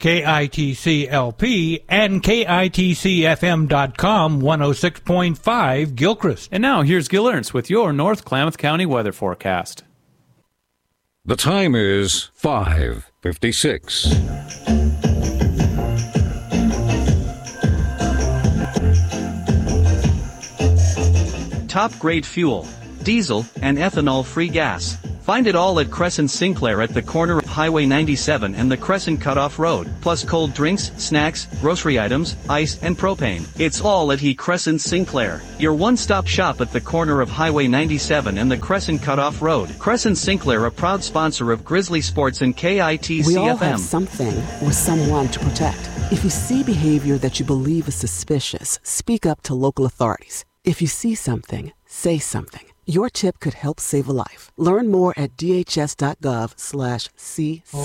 KITC-LP and KITCFM.com 106.5 Gilchrist. And now here's Gil Ernst with your North Klamath County weather forecast. The time is 5:56. Top-grade fuel, diesel, and ethanol-free gas. Find it all at Crescent Sinclair at the corner of Highway 97 and the Crescent Cutoff Road, plus cold drinks, snacks, grocery items, ice, and propane. It's all at He Crescent Sinclair, your one-stop shop at the corner of Highway 97 and the Crescent Cutoff Road. Crescent Sinclair, a proud sponsor of Grizzly Sports and KITC-FM. We all have something or someone to protect. If you see behavior that you believe is suspicious, speak up to local authorities. If you see something, say something. Your tip could help save a life. Learn more at dhs.gov/c